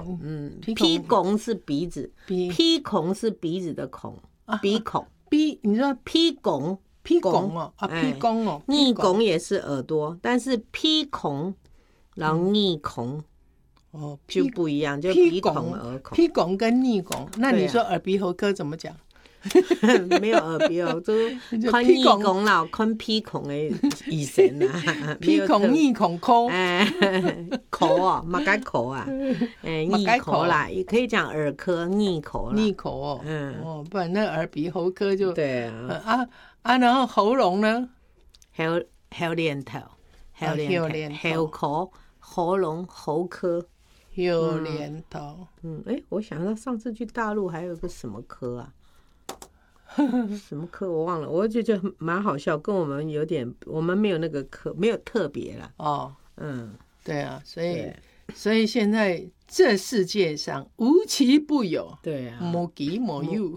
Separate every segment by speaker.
Speaker 1: 鼻孔是鼻子，鼻孔是鼻子的孔，鼻孔。
Speaker 2: 你说
Speaker 1: 鼻孔哦，
Speaker 2: 鼻孔哦，
Speaker 1: 耳孔也是耳朵，但是鼻孔然后耳孔就不一样，就鼻孔耳孔。
Speaker 2: 鼻孔跟耳孔，那你说耳鼻喉科怎么讲？
Speaker 1: 没有耳鼻喉，都看耳孔啦，看鼻孔的医生啦。
Speaker 2: 鼻孔、耳孔、口，
Speaker 1: 口哦，马该口啊，耳口啦，也可以讲耳科、耳口啦。
Speaker 2: 耳口哦，不然那耳鼻喉科就
Speaker 1: 对啊。
Speaker 2: 然后喉咙呢？
Speaker 1: 喉连头，喉口、喉咙、喉科。
Speaker 2: 喉连头。
Speaker 1: 我想到上次去大陆还有个什么科啊？什么科我忘了，我就觉得蛮好笑，跟我们有点，我们没有那个科，没有特别啦。
Speaker 2: 对啊，所以现在这世界上无奇不有，
Speaker 1: 对啊，
Speaker 2: 无奇不有，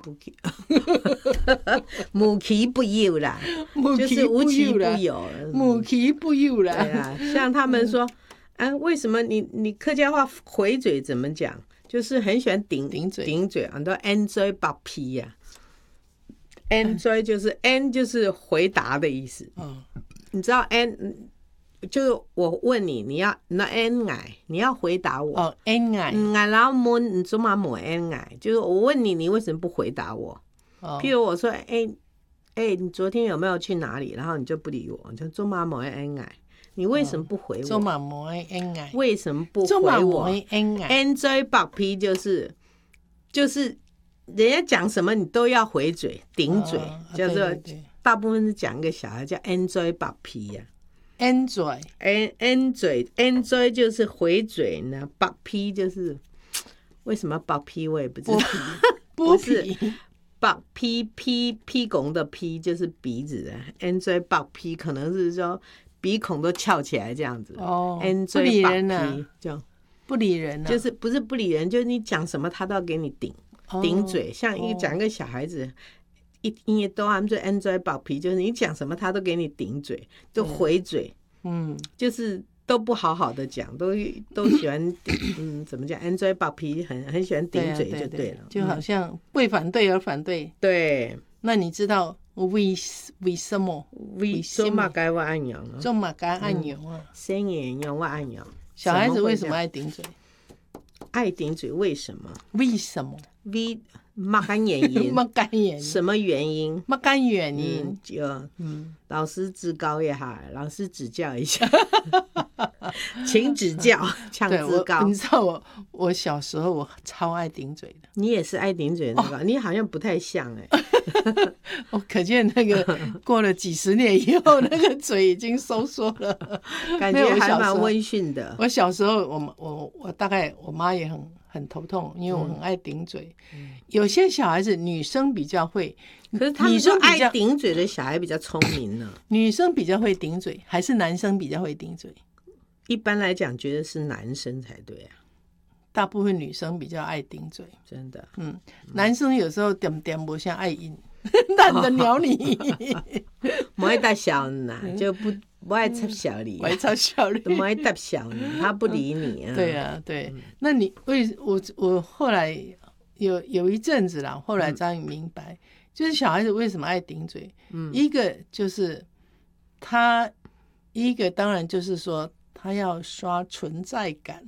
Speaker 1: 无奇不有啦，就是无奇不有，
Speaker 2: 无奇不有啦。
Speaker 1: 对啊，像他们说，为什么你客家话回嘴怎么讲？就是很喜欢顶嘴，很多 N 嘴把皮呀。N 追就是 N 就是回答的意思。你知道 N 就是我问你，你要那 N 矮，你要回答我。
Speaker 2: N 矮，
Speaker 1: 然后摸你做嘛摸 N 矮，就是我问你，你为什么不回答我？譬如我说，你昨天有没有去哪里？然后你就不理我，就做嘛摸 N 矮，你为什么不回我？
Speaker 2: 做嘛摸 N 矮，
Speaker 1: 为什么不回我
Speaker 2: ？N 矮
Speaker 1: ，N 追爆皮就是。人家讲什么你都要回嘴顶嘴，叫做大部分是讲一个小孩叫 N 嘴爆皮呀。
Speaker 2: N 嘴
Speaker 1: N 嘴就是回嘴呢，爆皮就是为什么爆皮我也不知道，不是爆屁孔的屁就是鼻子的 N 嘴爆皮，可能是说鼻孔都翘起来这样子。N 嘴爆皮这样
Speaker 2: 不理人，
Speaker 1: 就是不是不理人，就是你讲什么他都要给你顶嘴，像讲一个小孩子，一都他们就 N 嘴爆皮，就是你讲什么他都给你顶嘴，就回嘴，就是都不好好的讲，都喜欢怎么讲 N 嘴爆皮，很喜欢顶嘴就对了，
Speaker 2: 就好像为反对而反对。
Speaker 1: 对，
Speaker 2: 那你知道为什么？
Speaker 1: 做嘛该我按钮呢？
Speaker 2: 做嘛该按钮啊？
Speaker 1: 生人用我按钮。
Speaker 2: 小孩子为什么爱顶嘴？
Speaker 1: 爱顶嘴为什么？
Speaker 2: 为什么？
Speaker 1: 没干原因，什么原因？
Speaker 2: 没干原因，
Speaker 1: 老师指高也好，老师指教一下，请指教，呛自高。
Speaker 2: 你知道我小时候我超爱顶嘴的。
Speaker 1: 你也是爱顶嘴的那个，你好像不太像
Speaker 2: 我可见那个过了几十年以后，那个嘴已经收缩了，
Speaker 1: 感觉还蛮温驯的。
Speaker 2: 我小时候，我大概我妈也很头痛，因为我很爱顶嘴。有些小孩子女生比较会，
Speaker 1: 可是他们说爱顶嘴的小孩比较聪明呢。
Speaker 2: 女生比较会顶嘴，还是男生比较会顶嘴？
Speaker 1: 一般来讲，觉得是男生才对啊。
Speaker 2: 大部分女生比较爱顶嘴，
Speaker 1: 真的。
Speaker 2: 男生有时候点不像爱应，懒得鸟你，
Speaker 1: 不爱搭小呢，就不爱插小你，
Speaker 2: 不爱插小你，
Speaker 1: 不爱搭小你，他不理你啊。
Speaker 2: 对啊，对。那你我后来有一阵子啦，后来终于明白，就是小孩子为什么爱顶嘴。一个就是他，一个当然就是说他要刷存在感。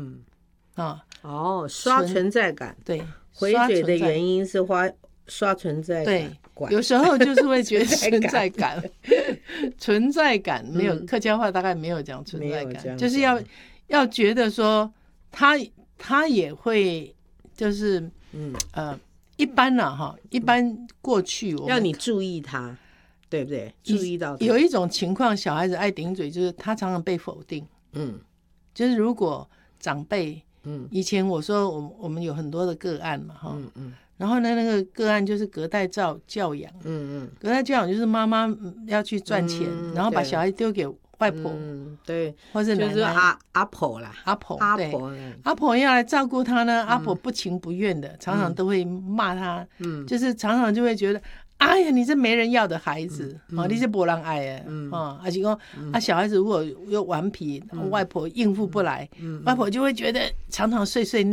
Speaker 1: 刷存在感。
Speaker 2: 对，
Speaker 1: 回嘴的原因是刷存在感。
Speaker 2: 对，有时候就是会觉得存在感，存在感没有，客家话大概没有讲存在感，就是要觉得说他也会就是一般啦一般过去
Speaker 1: 要你注意他，对不对？注意到他。
Speaker 2: 有一种情况，小孩子爱顶嘴，就是他常常被否定。就是如果长辈。以前我说我们有很多的个案嘛然后呢那个个案就是隔代教养。隔代教养就是妈妈要去赚钱，然后把小孩丢给外婆，
Speaker 1: 对，
Speaker 2: 或是奶奶，
Speaker 1: 就是阿婆啦，阿
Speaker 2: 婆要来照顾他呢，阿婆不情不愿的，常常都会骂他，就是常常就会觉得，哎呀，你这没人要的孩子，你这没人爱而且说小孩子如果又顽皮，外婆应付不来，外婆就会觉得常常碎碎念。